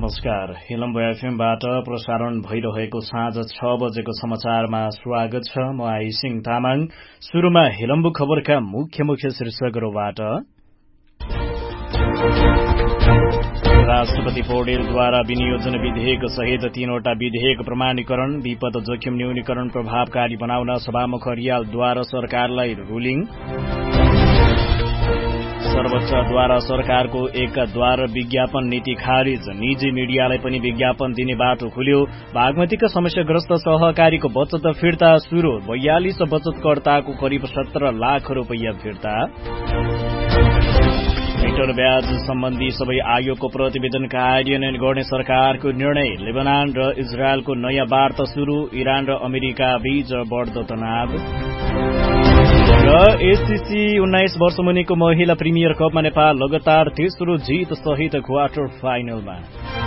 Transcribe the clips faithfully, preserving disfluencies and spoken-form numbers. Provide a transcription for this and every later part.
नमस्कार। हिलम्बु एफएमबाट प्रसारण भइरहेको साँझ छ बजेको समाचारमा स्वागत छ। म आइसिङ तामाङ। सुरुमा हिलम्बु खबरका मुख्य मुख्य शीर्षकहरूबाट। राष्ट्रपति पौडेलद्वारा विनियोजन विधेयक सहित तीनवटा विधेयक प्रमाणीकरण, विपद जोखिम न्यूनीकरण प्रभावकारी बनाउन सभामुख रियालद्वारा सरकारलाई रूलिङ। सर्वोच्चद्वारा सरकारको एकद्वार विज्ञापन नीति खारिज, निजी मीडियालाई पनि विज्ञापन दिने बाटो खुल्यो। बागमतीका समस्याग्रस्त सहकारीको बचत फिर्ता शुरू, बयालिस बचतकर्ताको करिब सत्र लाख रूपियाँ फिर्ता। हेक्टर ब्याज सम्बन्धी सबै आयोगको प्रतिवेदन कार्यान्वयन गर्ने सरकारको निर्णय। लेबनान र इजरायलको नयाँ वार्ता शुरू, इरान र अमेरिका बीच बढ्दो तनाव। र एससीसी उन्नाइस वर्ष मुनिको महिला प्रिमियर कपमा नेपाल लगातार तेस्रो जीत सहित क्वार्टर फाइनलमा।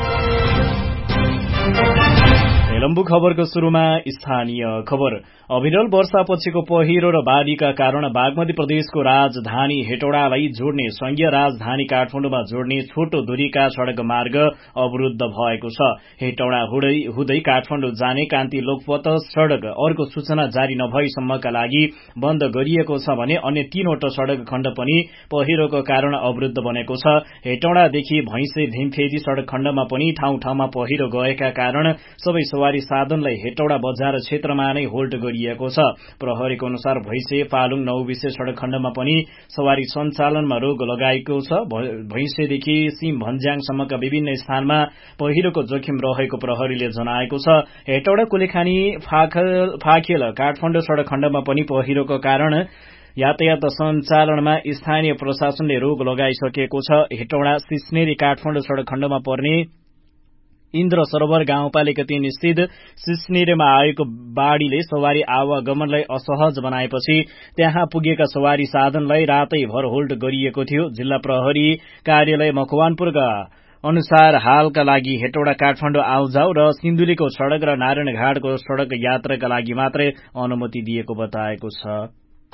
हिलम्बु खबरको सुरुमा स्थानीय खबर। अविरल वर्षापछिको पहिरो र बाढ़ीका कारण बागमती प्रदेशको राजधानी हेटौडालाई जोड्ने संघीय राजधानी काठमाडौँमा जोड्ने छोटो दूरीका सड़क मार्ग अवरूद्ध भएको छ। हेटौडा हुँदै काठमाडौँ जाने कान्ति लोकपथ सड़क अर्को सूचना जारी नभएसम्मका लागि बन्द गरिएको छ भने अन्य तीनवटा सड़क खण्ड पनि पहिरोको कारण अवरूद्ध बनेको छ। हेटौडादेखि भैंसे भीमफेदी सड़क खण्डमा पनि ठाउँ ठाउँमा पहिरो गएका कारण सबै सवारी साधनलाई हेटौडा बजार क्षेत्रमा नै होल्ड गरिएको छ। प्रहरीको अनुसार भैंसे पालुङ नौबिसे सड़क खण्डमा पनि सवारी सञ्चालनमा रोक लगाएको छ। भैंसेदेखि सिम भन्ज्याङसम्मका विभिन्न स्थानमा पहिरोको जोखिम रहेको प्रहरीले जनाएको छ। हेटौडा कुलेखानी फाखेल काठमाडौँ सड़क खण्डमा पनि पहिरोको कारण यातायात सञ्चालनमा स्थानीय प्रशासनले रोक लगाइसकेको छ। हेटौडा सिस्नेरी काठमाडौँ सड़क खण्डमा पर्ने इन्द्र सरोवर गाउँपालिका तीन स्थित सिस्नेरीमा आएको बाढ़ीले सवारी आवागमनलाई असहज बनाएपछि त्यहाँ पुगेका सवारी साधनलाई रातैभर होल्ड गरिएको थियो। जिल्ला प्रहरी कार्यालय मकवानपुरका अनुसार हालका लागि हेटौडा काठमाडौँ आउजाउ र सिन्धुलीको सड़क र नारायणघाटको सड़क यात्राका लागि मात्रै अनुमति दिएको बताएको छ।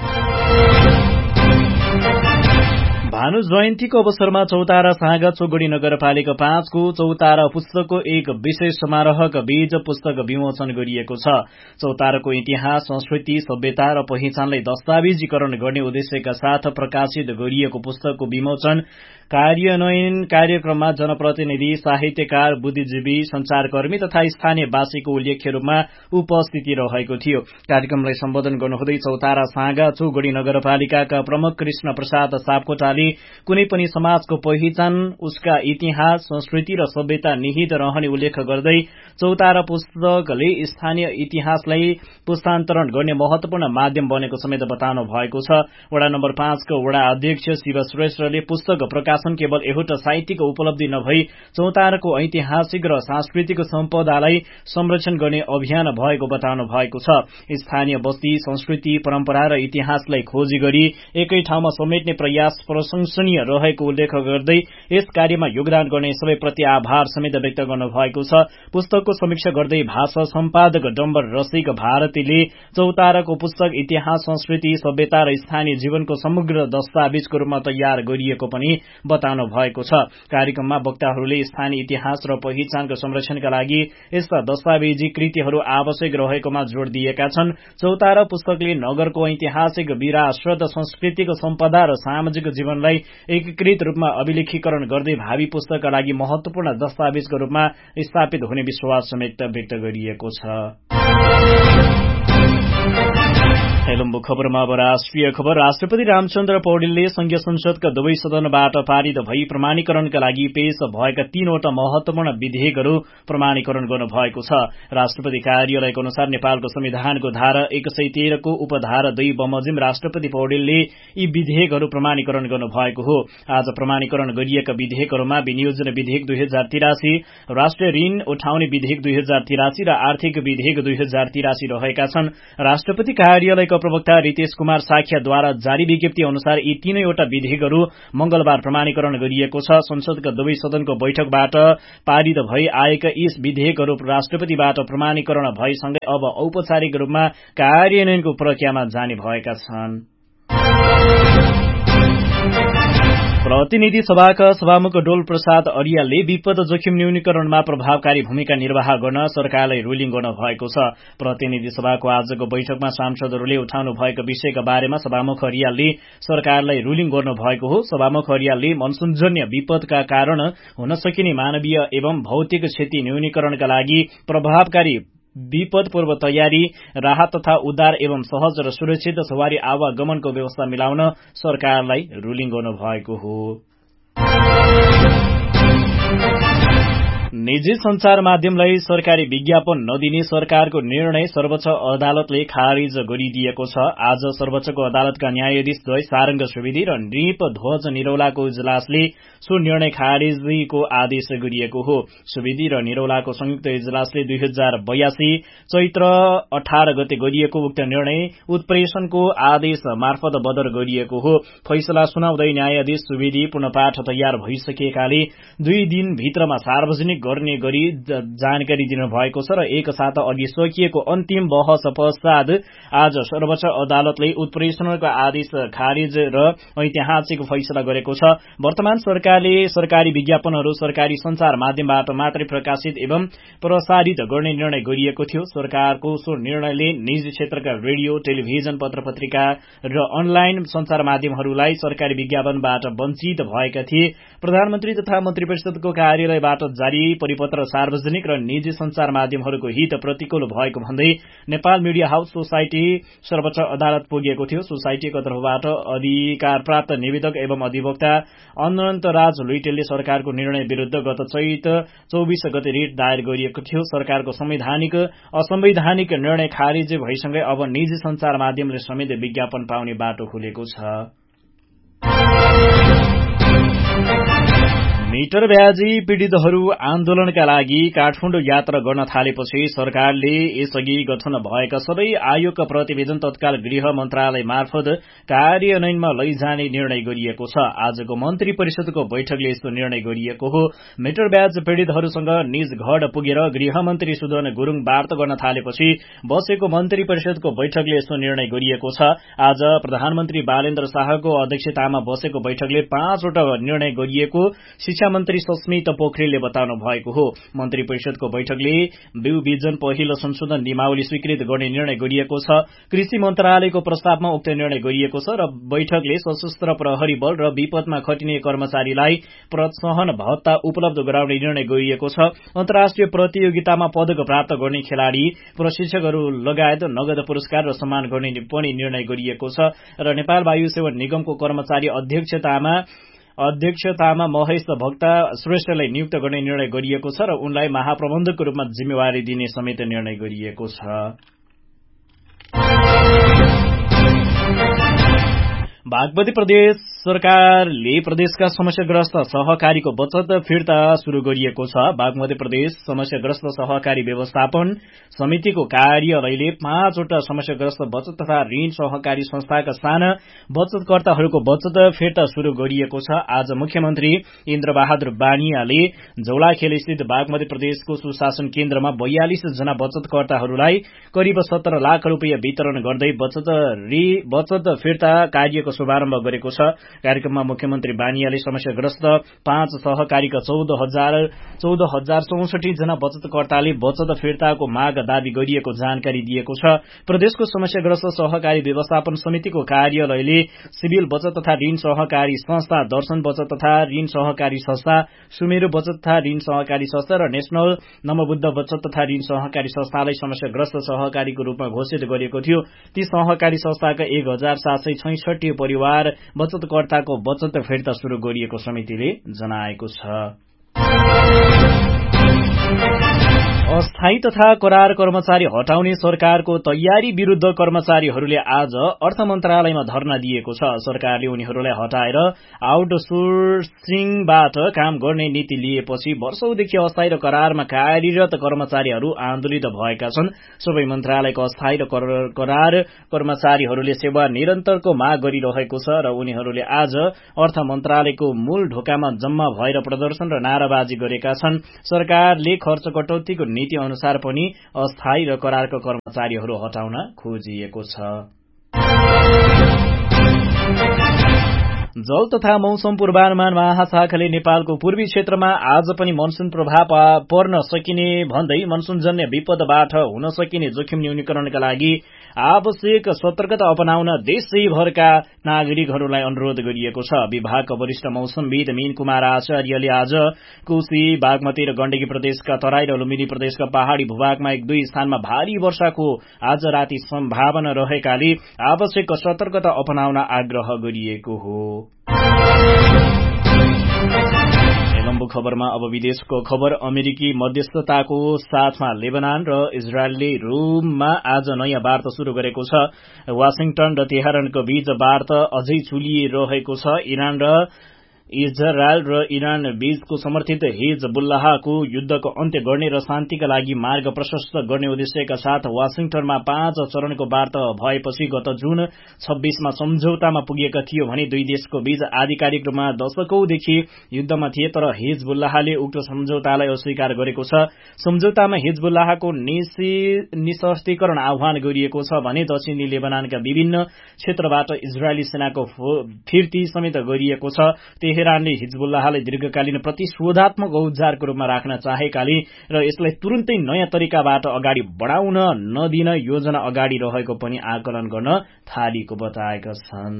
भानु जयन्तीको अवसरमा चौतारा साँगा चोगडी नगरपालिका पाँचको चौतारा पुस्तकको एक विशेष समारोहका बीच पुस्तक विमोचन गरिएको छ। चौताराको इतिहास, संस्कृति, सभ्यता र पहिचानलाई दस्तावेजीकरण गर्ने उद्देश्यका साथ प्रकाशित गरिएको पुस्तकको विमोचन कार्यान्वयन कार्यक्रममा जनप्रतिनिधि, साहित्यकार, बुद्धिजीवी, संचारकर्मी तथा स्थानीयवासीको उल्लेख्य रूपमा उपस्थिति रहेको थियो। कार्यक्रमलाई सम्बोधन गर्नुहुँदै चौतारा साँगा चौगडी नगरपालिकाका प्रमुख कृष्ण प्रसाद सापकोटाले कुनै पनि समाजको पहिचान उसका इतिहास, संस्कृति र सभ्यता निहित रहने उल्लेख गर्दै चौतारा पुस्तकले स्थानीय इतिहासलाई पुस्तान्तरण गर्ने महत्वपूर्ण माध्यम बनेको समेत बताउनु भएको छ। वडा नम्बर पाँचको वडा अध्यक्ष शिव श्रेष्ठले पुस्तक प्रकाशन केवल एउटा साहित्यिक उपलब्धि नभई चौताराको ऐतिहासिक र सांस्कृतिक सम्पदालाई संरक्षण गर्ने अभियान भएको बताउनु भएको छ। स्थानीय बस्ती, संस्कृति, परम्परा र इतिहासलाई खोजी गरी एकै ठाउँमा समेट्ने प्रयास प्रशंसनीय रहेको उल्लेख गर्दै यस कार्यमा योगदान गर्ने सबैप्रति आभार समेत व्यक्त गर्नुभएको छ। पुस्तकको समीक्षा गर्दै भाषा सम्पादक डम्बर रसिक भारतीले चौताराको पुस्तक इतिहास, संस्कृति, सभ्यता र स्थानीय जीवनको समग्र दस्तावेजको रूपमा तयार गरिएको पनि बताउनु भएको छ। कार्यक्रममा वक्ताहरूले स्थानीय इतिहास र पहिचानको संरक्षणका लागि यस्ता दस्तावेजी कृतिहरू आवश्यक रहेकोमा जोड़ दिएका छन्। चौतारा पुस्तकले नगरको ऐतिहासिक विरासत, सांस्कृतिक सम्पदा र सामाजिक जीवनलाई एकीकृत रूपमा अभिलेखीकरण गर्दै भावी पुस्तकका लागि महत्वपूर्ण दस्तावेजको रूपमा स्थापित हुने विश्वास समेत व्यक्त गरिएको छ। हेलम्बु खबरमा अब राष्ट्रिय खबर। राष्ट्रपति रामचन्द्र पौडेलले संघीय संसदका दुवै सदनबाट पारित भई प्रमाणीकरणका लागि पेश भएका तीनवटा महत्वपूर्ण विधेयकहरू प्रमाणीकरण गर्नुभएको छ। राष्ट्रपति कार्यालयको अनुसार नेपालको संविधानको धारा एक सय तेह्रको उपधारा दुई बमोजिम राष्ट्रपति पौडेलले यी विधेयकहरू प्रमाणीकरण गर्नुभएको हो। आज प्रमाणीकरण गरिएका विधेयकहरूमा विनियोजन विधेयक दुई हजार तिरासी, राष्ट्रिय ऋण उठाउने विधेयक दुई हजार तिरासी र आर्थिक विधेयक दुई हजार तिरासी रहेका छन्। राष्ट्रपति कार्यालयको प्रवक्ता रितेश कुमार साख्याद्वारा जारी विज्ञप्ति अनुसार यी तीनैवटा विधेयकहरू मंगलबार प्रमाणीकरण गरिएको छ। संसदका दुवै सदनको बैठकबाट पारित भई आएका यी विधेयकहरू राष्ट्रपतिबाट प्रमाणीकरण भएसँगै अब औपचारिक रूपमा कार्यान्वयनको प्रक्रियामा जाने भएका छन्। प्रतिनिधि सभाका सभामुख डोल प्रसाद अर्यालले विपद जोखिम न्यूनीकरणमा प्रभावकारी भूमिका निर्वाह गर्न सरकारलाई रुलिङ गर्न भएको छ। प्रतिनिधि सभाको आजको बैठकमा सांसदहरूले उठाउनु भएको विषयका बारेमा सभामुख अर्यालले सरकारलाई रुलिङ गर्नु भएको हो। सभामुख अर्यालले मनसूनजन्य विपदका कारण हुन सकिने मानवीय एवं भौतिक क्षति न्यूनीकरणका लागि प्रभावकारी विपद पूर्व तयारी, राहत तथा उद्धार एवं सहज र सुरक्षित सवारी आवागमनको व्यवस्था मिलाउन सरकारलाई रुलिङ गर्नु भएको हो। निजी संचार माध्यमलाई सरकारी विज्ञापन नदिने सरकारको निर्णय सर्वोच्च अदालतले खारिज गरिदिएको छ। आज सर्वोच्चको अदालतका न्यायाधीश द्वय सारंग सुवेदी र नृप ध्वज निरौलाको इजलासले सो निर्णय खारिजको आदेश गरिएको हो। सुवेदी र निरौलाको संयुक्त इजलासले दुई हजार बयासी चैत्र अठार गते गरिएको उक्त निर्णय उत्प्रेषणको आदेश मार्फत बदर गरिएको हो। फैसला सुनाउँदै न्यायाधीश सुवेदी पुनःपाठ तयार भइसकेकाले दुई दिन भित्रमा सार्वजनिक गर्ने गरी जानकारी दिनुभएको छ र एक साता अघि सकिएको अन्तिम बहस पश्चात आज सर्वोच्च अदालतले उत्प्रेषणको आदेश खारिज र ऐतिहासिक फैसला गरेको छ। वर्तमान सरकारले सरकारी विज्ञापनहरू सरकारी संचार माध्यमबाट मात्रै प्रकाशित एवं प्रसारित गर्ने निर्णय गरिएको थियो। सरकारको सो निर्णयले निजी क्षेत्रका रेडियो, टेलिभिजन, पत्र पत्रिका र अनलाइन संचार माध्यमहरूलाई सरकारी विज्ञापनबाट वञ्चित भएका थिए। प्रधानमन्त्री तथा मन्त्री परिषदको कार्यालयबाट जारी परिपत्र सार्वजनिक र निजी संचार माध्यमहरूको हित प्रतिकूल भएको भन्दै नेपाल मिडिया हाउस सोसाइटी सर्वोच्च अदालत पुगेको थियो। सोसाइटीको तर्फबाट अधिकार प्राप्त निवेदक एवं अधिवक्ता अनन्तराज लुइटेलले सरकारको निर्णय विरूद्ध गत चैत चौबीस गते रिट दायर गरिएको थियो। सरकारको संवैधानिक असंवैधानिक निर्णय खारिज भइसँगै अब निजी संचार माध्यमले समेत विज्ञापन पाउने बाटो खुलेको छ। मिटर ब्याजी पीड़ितहरू आन्दोलनका लागि काठमाडौँ यात्रा गर्न थालेपछि सरकारले यसअघि गठन भएका सबै आयोगका प्रतिवेदन तत्काल गृह मन्त्रालय मार्फत कार्यान्वयनमा लैजाने निर्णय गरिएको छ। आजको मन्त्री परिषदको बैठकले यस्तो निर्णय गरिएको हो। मिटर ब्याज पीड़ितहरूसँग निज घर पुगेर गृहमन्त्री सुदन गुरूङ वार्ता गर्न थालेपछि बसेको मन्त्री परिषदको बैठकले यस्तो निर्णय गरिएको छ। आज प्रधानमन्त्री बालेन्द्र शाहको अध्यक्षतामा बसेको बैठकले पाँचवटा निर्णय गरिएको शिक्षा मन्त्री सस्मित पोखरेलले बताउनु भएको हो। मन्त्री परिषदको बैठकले बिउ बिजन पहिलो संशोधन नियमावली स्वीकृत गर्ने निर्णय गरिएको छ। कृषि मन्त्रालयको प्रस्तावमा उक्त निर्णय गरिएको छ र बैठकले सशस्त्र प्रहरी बल र विपदमा खटिने कर्मचारीलाई प्रोत्साहन भत्ता उपलब्ध गराउने निर्णय गरिएको छ। अन्तर्राष्ट्रिय प्रतियोगितामा पदक प्राप्त गर्ने खेलाड़ी, प्रशिक्षकहरू लगायत नगद पुरस्कार र सम्मान गर्ने पनि निर्णय गरिएको छ र नेपाल वायु सेवा निगमको कर्मचारी अध्यक्षतामा अध्यक्षतामा महेश भक्ता श्रेष्ठलाई नियुक्त गर्ने निर्णय गरिएको छ र उनलाई महाप्रबन्धकको रूपमा जिम्मेवारी दिने समेत निर्णय गरिएको छ। बागमती प्रदेश सरकारले प्रदेशका समस्याग्रस्त सहकारीको बचत फिर्ता शुरू गरिएको छ। बागमती प्रदेश समस्याग्रस्त सहकारी व्यवस्थापन समितिको कार्यालयले पाँचवटा समस्याग्रस्त बचत तथा ऋण सहकारी संस्थाका साना बचतकर्ताहरूको बचत फिर्ता शुरू गरिएको छ। आज मुख्यमन्त्री इन्द्रबहादुर बानियाले जौलाखेल स्थित बागमती प्रदेशको सुशासन केन्द्रमा बयालिस जना बचतकर्ताहरूलाई करिब सत्र लाख रूपियाँ वितरण गर्दै बचत बचत फिर्ता कार्यको शुभारम्भ गरेको छ। कार्यक्रममा मुख्यमन्त्री बानियाले समस्याग्रस्त पाँच सहकारीका चौध हजार चौध हजार चौसठी जना बचतकर्ताले बचत फिर्ताको माग दावी गरिएको जानकारी दिएको छ। प्रदेशको समस्याग्रस्त सहकारी व्यवस्थापन समितिको कार्यालयले सिभिल बचत तथा ऋण सहकारी संस्था, दर्शन बचत तथा ऋण सहकारी संस्था, सुमेरु बचत तथा ऋण सहकारी संस्था र नेशनल नमबुद्ध बचत तथा ऋण सहकारी संस्थालाई समस्याग्रस्त सहकारीको रूपमा घोषित गरिएको थियो। ती सहकारी संस्थाका एक हजार सात सय छैसठी परिवार बचतकर्ताको बचत फिर्ता शुरू गरिएको समितिले जनाएको छ। अस्थायी तथा करार कर्मचारी हटाउने सरकारको तयारी विरूद्ध कर्मचारीहरूले आज अर्थ मन्त्रालयमा धरना दिएको छ। सरकारले उनीहरूलाई हटाएर आउटसोर्सिङबाट काम गर्ने नीति लिएपछि वर्षौंदेखि अस्थायी र करारमा कार्यरत कर्मचारीहरू आन्दोलित भएका छन्। सबै मन्त्रालयको अस्थायी र करार कर्मचारीहरूले सेवा निरन्तरको माग गरिरहेको छ र उनीहरूले आज अर्थ मन्त्रालयको मूल ढोकामा जम्मा भएर प्रदर्शन र नाराबाजी गरेका छन्। सरकारले खर्च कटौतीको नीति अनुसार पनि अस्थायी र करारका कर्मचारीहरू हटाउन खोजिएको छ। जल तथा मौसम पूर्वानुमान महाशाखाले नेपालको पूर्वी क्षेत्रमा आज पनि मनसून प्रभाव पर्न सकिने भन्दै मनसूनजन्य विपदबाट हुन सकिने जोखिम न्यूनीकरणका लागि आवश्यक सतर्कता अपनाउन देशैभरका नागरिकहरूलाई अनुरोध गरिएको छ। विभागका वरिष्ठ मौसमविद मीन कुमार आचार्यले आज कोशी, बागमती र गण्डकी प्रदेशका तराई र लुम्बिनी प्रदेशका पहाड़ी भूभागमा एक दुई स्थानमा भारी वर्षाको आज राति सम्भावना रहेकाले आवश्यक सतर्कता अपनाउन आग्रह गरिएको हो। लम्बु खबरमा अब विदेशको खबर। अमेरिकी मध्यस्थताको साथमा लेबनान र इजरायलले रोममा आज नयाँ वार्ता शुरू गरेको छ। वाशिंगटन र तेहरानको बीच वार्ता अझै चुलिरहेको छ। इरान र इजरायल र इरान बीचको समर्थित हिजबुल्लाहको युद्धको अन्त्य गर्ने र शान्तिका लागि मार्ग प्रशस्त गर्ने उद्देश्यका साथ वाशिंगटनमा पाँच चरणको वार्ता भएपछि गत जुन छब्बीसमा सम्झौतामा पुगेका थियो भने दुई देशको बीच आधिकारिक रूपमा दशकौंदेखि युद्धमा थिए, तर हिजबुल्लाहले उक्त सम्झौतालाई अस्वीकार गरेको छ। सम्झौतामा हिजबुल्लाहको निशस्त्रीकरण आह्वान गरिएको छ भने दक्षिणी लेबनानका विभिन्न क्षेत्रबाट इजरायली सेनाको फिर्ती समेत गरिएको छ। तेहरानले हिजबुल्लाहलाई दीर्घकालीन प्रतिशोधात्मक औजारको रूपमा राख्न चाहेकाले र यसलाई तुरुन्तै नयाँ तरिकाबाट अगाडि बढाउन नदिन योजना अगाडि रहेको पनि आकलन गर्न थालेको बताएका छन्।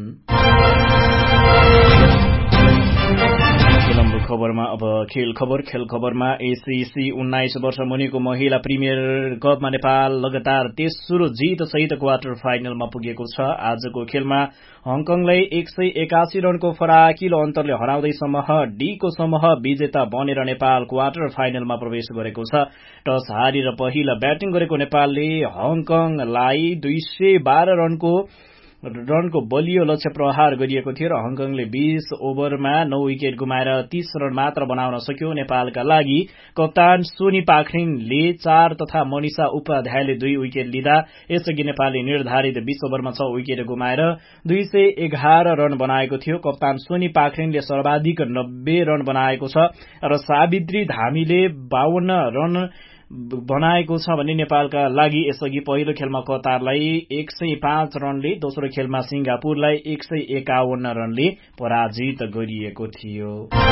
लम्बु खबरमा अब खेल खबर। खेल खबरमा एसीसी उन्नाइस वर्ष मुनिको महिला प्रिमियर कपमा नेपाल लगातार तेस्रो जीत सहित क्वार्टर फाइनलमा पुगेको छ। आजको खेलमा हङकङलाई एक सय एकासी रनको फराकिलो अन्तरले हराउँदै समूह डी को समूह विजेता बनेर नेपाल क्वार्टर फाइनलमा प्रवेश गरेको छ। टस हारेर पहिला ब्याटिङ गरेको नेपालले हङकङलाई दुई सय बाह्र रनको रनको बलियो लक्ष्य प्रहार गरिएको थियो र हङकङले बीस ओभरमा नौ विकेट गुमाएर तीस रन मात्र बनाउन सक्यो। नेपालका लागि कप्तान सोनी पाखरिनले चार तथा मनिषा उपाध्यायले दुई विकेट लिँदा यसअघि नेपालले निर्धारित बीस ओभरमा छ विकेट गुमाएर दुई सय एघार रन बनाएको थियो। कप्तान सोनी पाखरिनले सर्वाधिक नब्बे रन बनाएको छ र सावित्री धामीले बाहन्न रन बनाएको छ भने नेपालका लागि यसअघि पहिलो खेलमा कतारलाई एक सय पाँच रनले, दोस्रो खेलमा सिंगापुरलाई एक सय एकाउन्न रनले पराजित गरिएको थियो।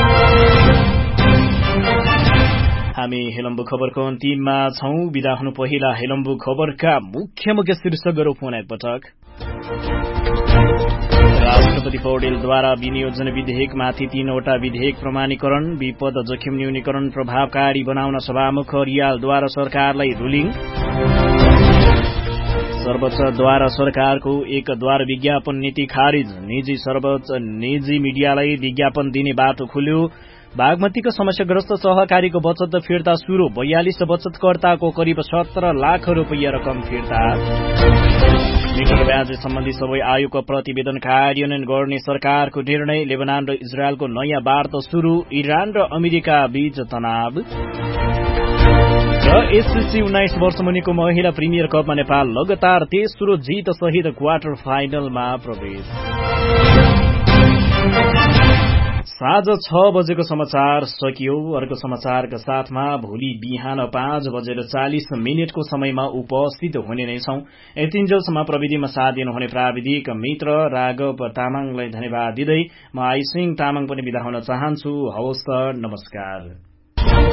हामी हेलम्बु खबरको अन्तिममा छौं। बिदा हुनु पहिला हेलम्बु खबरका मुख्य मुख्य शीर्षकहरू पुनः एकपटक। राष्ट्रपति पौडेलद्वारा विनियोजन विधेयकमाथि तीनवटा विधेयक प्रमाणीकरण, विपद जोखिम न्यूनीकरण प्रभावकारी बनाउन सभामुख रियालद्वारा सरकारलाई रुलिङ। सर्वोच्चद्वारा सरकारको एक द्वार विज्ञापन नीति खारिज, निजी सर्वोच्च निजी मिडियालाई विज्ञापन दिने बाटो खुल्यो। बागमतीको समस्याग्रस्त सहकारीको बचत फिर्ता शुरू, बयालिस बचतकर्ताको करिब सत्र लाख रुपियाँ रकम फिर्ता। मिटर ब्याज सम्बन्धी सबै आयोगको प्रतिवेदन कार्यान्वयन गर्ने सरकारको निर्णय। लेबनान र इजरायलको नयाँ वार्ता शुरू, इरान र अमेरिका बीच तनाव। र एससीसी उन्नाइस वर्ष मुनिको महिला प्रिमियर कपमा नेपाल लगातार तेस्रो जीत सहित क्वार्टर फाइनलमा प्रवेश। साँझ छ बजेको समाचार सकियो। अर्को समाचारका साथमा भोलि बिहान पाँच बजेर चालिस मिनटको समयमा उपस्थित हुने नै छौं। यतिन्जेलसम्म प्रविधिमा साथ दिनुहुने प्राविधिक मित्र राघव तामाङलाई धन्यवाद दिँदै म आइसिङ तामाङ पनि बिदा हुन चाहन्छु। हवस् त, नमस्कार।